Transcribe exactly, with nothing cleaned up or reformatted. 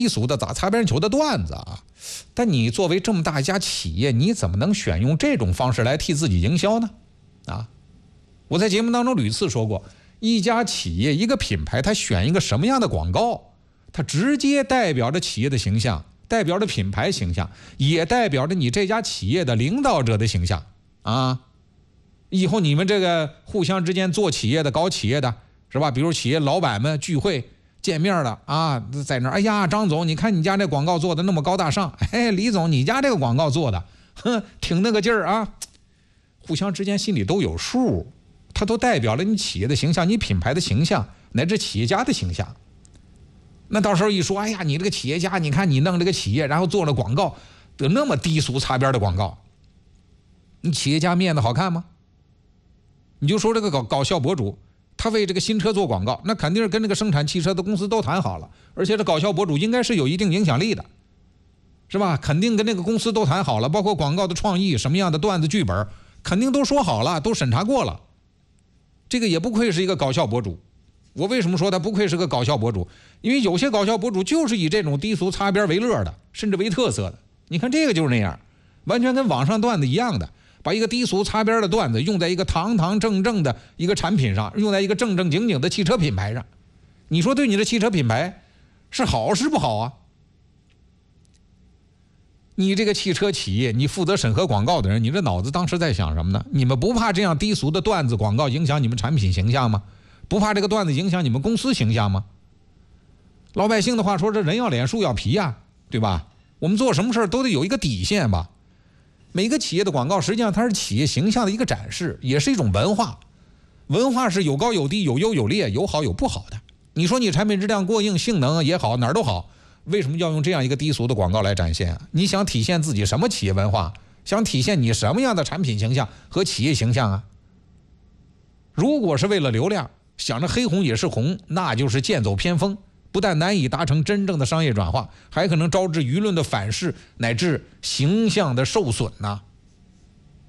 低俗的打擦边球的段子啊。但你作为这么大一家企业，你怎么能选用这种方式来替自己营销呢？啊，我在节目当中屡次说过，一家企业一个品牌，它选一个什么样的广告，它直接代表着企业的形象，代表着品牌形象，也代表着你这家企业的领导者的形象啊。以后你们这个互相之间做企业的搞企业的是吧，比如企业老板们聚会见面了啊，在那儿，哎呀，张总，你看你家这广告做的那么高大上，哎，李总，你家这个广告做的哼挺那个劲儿啊，互相之间心里都有数，它都代表了你企业的形象，你品牌的形象，乃至企业家的形象。那到时候一说，哎呀，你这个企业家，你看你弄这个企业，然后做了广告得那么低俗擦边的广告，你企业家面子好看吗？你就说这个搞搞笑博主，他为这个新车做广告，那肯定是跟这个生产汽车的公司都谈好了，而且这搞笑博主应该是有一定影响力的，是吧？肯定跟那个公司都谈好了，包括广告的创意，什么样的段子剧本，肯定都说好了，都审查过了。这个也不愧是一个搞笑博主。我为什么说他不愧是个搞笑博主？因为有些搞笑博主就是以这种低俗擦边为乐的，甚至为特色的。你看这个就是那样，完全跟网上段子一样的，把一个低俗擦边的段子用在一个堂堂正正的一个产品上，用在一个正正经经的汽车品牌上。你说对你的汽车品牌是好是不好啊？你这个汽车企业，你负责审核广告的人，你这脑子当时在想什么呢？你们不怕这样低俗的段子广告影响你们产品形象吗？不怕这个段子影响你们公司形象吗？老百姓的话说，这人要脸树要皮呀，对吧？我们做什么事都得有一个底线吧。每个企业的广告实际上它是企业形象的一个展示，也是一种文化。文化是有高有低，有优有劣，有好有不好的。你说你产品质量过硬，性能也好，哪儿都好，为什么要用这样一个低俗的广告来展现啊？你想体现自己什么企业文化？想体现你什么样的产品形象和企业形象啊？如果是为了流量，想着黑红也是红，那就是剑走偏锋，不但难以达成真正的商业转化，还可能招致舆论的反噬，乃至形象的受损呐、啊。